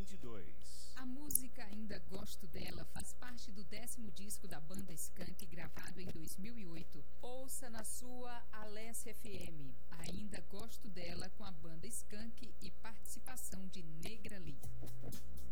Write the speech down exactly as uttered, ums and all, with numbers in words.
vinte e dois. A música Ainda Gosto Dela faz parte do décimo disco da banda Skank, gravado em dois mil e oito. Ouça na sua Alessia F M. Ainda Gosto Dela,